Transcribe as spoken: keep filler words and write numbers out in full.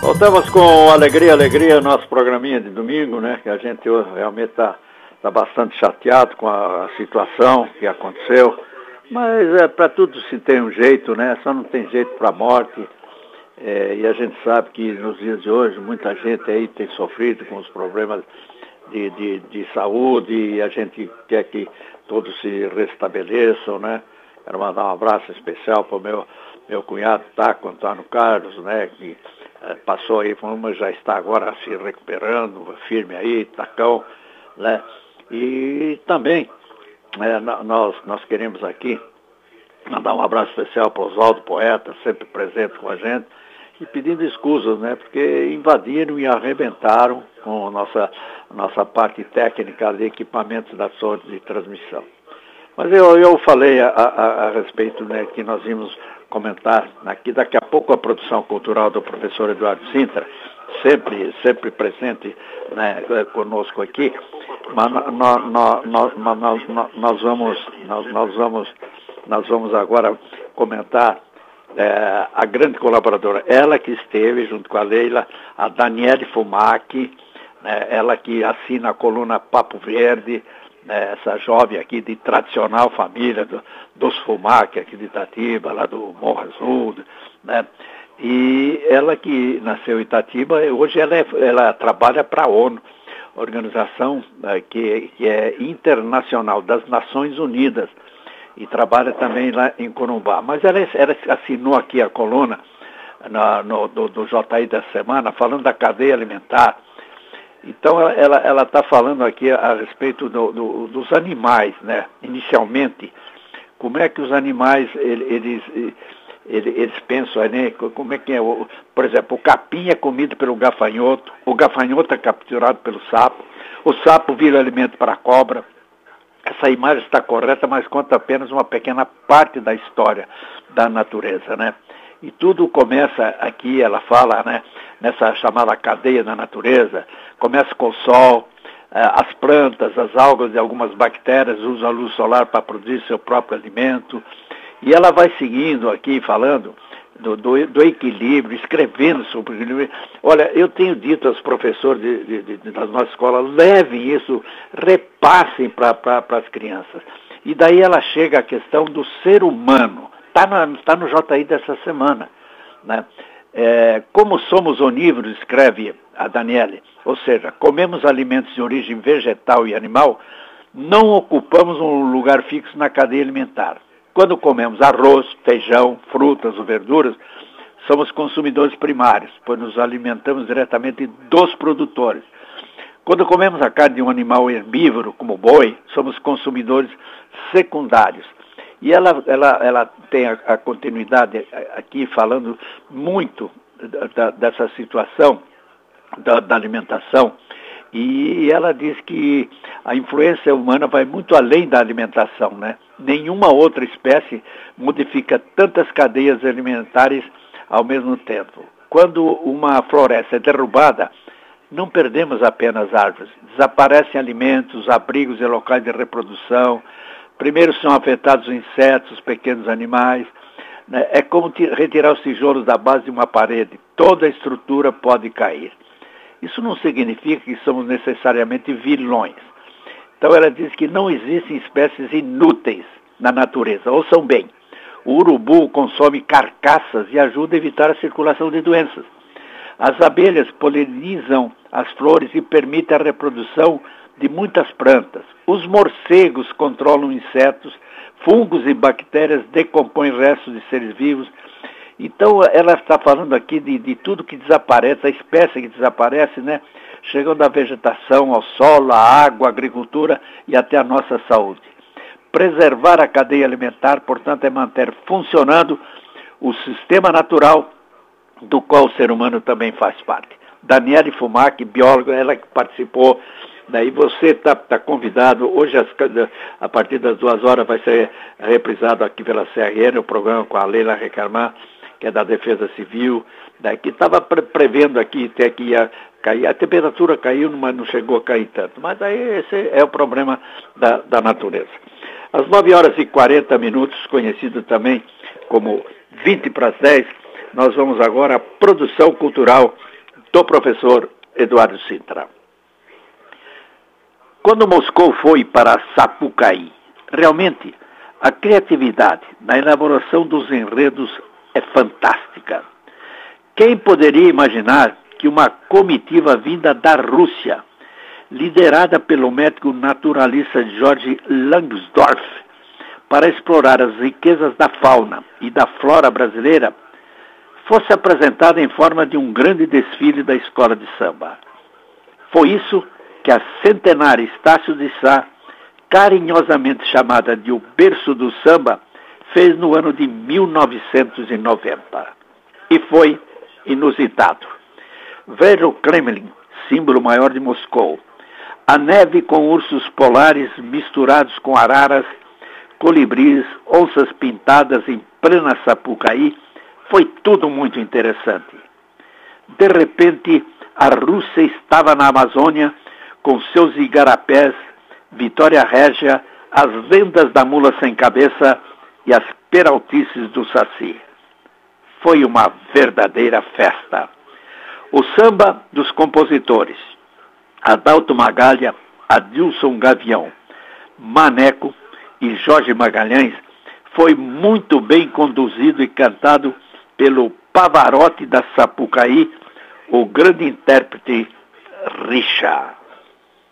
Voltamos com alegria, alegria, nosso programinha de domingo, né? Que a gente realmente está tá bastante chateado com a, a situação que aconteceu. Mas é, para tudo se tem um jeito, né? Só não tem jeito para a morte. É, e a gente sabe que nos dias de hoje muita gente aí tem sofrido com os problemas de, de, de saúde e a gente quer que todos se restabeleçam, né? Quero mandar um abraço especial para o meu, meu cunhado Taco, Antônio Carlos, né? Que é, passou aí, mas já está agora se recuperando, firme aí, Tacão, né? E também é, nós, nós queremos aqui mandar um abraço especial para o Oswaldo Poeta, sempre presente com a gente, e pedindo escusas, né? Porque invadiram e arrebentaram com a nossa, nossa parte técnica de equipamentos da sorte de transmissão. Mas eu, eu falei a, a, a respeito, né, que nós íamos comentar aqui, daqui a pouco a produção cultural do professor Eduardo Sintra, sempre, sempre presente, né, conosco aqui, mas nós, nós, nós, nós, nós, vamos, nós, nós, vamos, nós vamos agora comentar é, a grande colaboradora, ela que esteve junto com a Leila, a Daniele Fumac, né, ela que assina a coluna Papo Verde, essa jovem aqui de tradicional família do, dos Fumac, aqui de Itatiba, lá do Morro Azul, né? E ela que nasceu em Itatiba, hoje ela, é, ela trabalha para a ONU, organização né, que, que é internacional das Nações Unidas, e trabalha também lá em Corumbá. Mas ela, ela assinou aqui a coluna na, no, do, do J I dessa semana, falando da cadeia alimentar. Então, ela está falando aqui a, a respeito do, do, dos animais, né? Inicialmente, como é que os animais, eles, eles, eles pensam, né? Como é que é, o, por exemplo, o capim é comido pelo gafanhoto, o gafanhoto é capturado pelo sapo, o sapo vira alimento para a cobra. Essa imagem está correta, mas conta apenas uma pequena parte da história da natureza, né? E tudo começa aqui, ela fala, né, nessa chamada cadeia da natureza, começa com o sol, as plantas, as algas e algumas bactérias usam a luz solar para produzir seu próprio alimento. E ela vai seguindo aqui, falando do, do, do equilíbrio, escrevendo sobre o equilíbrio. Olha, eu tenho dito aos professores de, de, de, das nossas escolas, levem isso, repassem para pra, as crianças. E daí ela chega à questão do ser humano. Está no, tá no J I dessa semana, né? É, como somos onívoros, escreve a Daniele, ou seja, comemos alimentos de origem vegetal e animal, não ocupamos um lugar fixo na cadeia alimentar. Quando comemos arroz, feijão, frutas ou verduras, somos consumidores primários, pois nos alimentamos diretamente dos produtores. Quando comemos a carne de um animal herbívoro, como o boi, somos consumidores secundários. E ela, ela, ela tem a, a continuidade aqui falando muito da, dessa situação da, da alimentação. E ela diz que a influência humana vai muito além da alimentação, né? Nenhuma outra espécie modifica tantas cadeias alimentares ao mesmo tempo. Quando uma floresta é derrubada, não perdemos apenas árvores. Desaparecem alimentos, abrigos e locais de reprodução. Primeiro são afetados os insetos, os pequenos animais. Né? É como retirar os tijolos da base de uma parede. Toda a estrutura pode cair. Isso não significa que somos necessariamente vilões. Então ela diz que não existem espécies inúteis na natureza. Ouçam bem, o urubu consome carcaças e ajuda a evitar a circulação de doenças. As abelhas polinizam as flores e permitem a reprodução de muitas plantas. Os morcegos controlam insetos, fungos e bactérias decompõem restos de seres vivos. Então, ela está falando aqui de, de tudo que desaparece, a espécie que desaparece, né? Chegando da vegetação, ao solo, à água, à agricultura e até à nossa saúde. Preservar a cadeia alimentar, portanto, é manter funcionando o sistema natural do qual o ser humano também faz parte. Daniele Fumac, bióloga, ela que participou. Daí você está tá convidado, hoje a partir das duas horas vai ser reprisado aqui pela C R N, o programa com a Leila Recarmar, que é da Defesa Civil, daí que estava pre prevendo aqui até que ia cair, a temperatura caiu, mas não chegou a cair tanto, mas aí esse é o problema da, da natureza. Às nove horas e quarenta minutos, conhecido também como vinte para as dez, nós vamos agora à produção cultural do professor Eduardo Sintra. Quando Moscou foi para Sapucaí, realmente a criatividade na elaboração dos enredos é fantástica. Quem poderia imaginar que uma comitiva vinda da Rússia, liderada pelo médico naturalista George Langsdorff, para explorar as riquezas da fauna e da flora brasileira, fosse apresentada em forma de um grande desfile da escola de samba. Foi isso que a centenária Estácio de Sá, carinhosamente chamada de o berço do samba, fez no ano de mil novecentos e noventa. E foi inusitado. Ver o Kremlin, símbolo maior de Moscou, a neve com ursos polares misturados com araras, colibris, onças pintadas em plena Sapucaí, foi tudo muito interessante. De repente, a Rússia estava na Amazônia com seus igarapés, Vitória Régia, as lendas da mula sem cabeça e as peraltices do Saci. Foi uma verdadeira festa. O samba dos compositores Adalto Magalha, Adilson Gavião, Maneco e Jorge Magalhães foi muito bem conduzido e cantado pelo Pavarotti da Sapucaí, o grande intérprete Richa.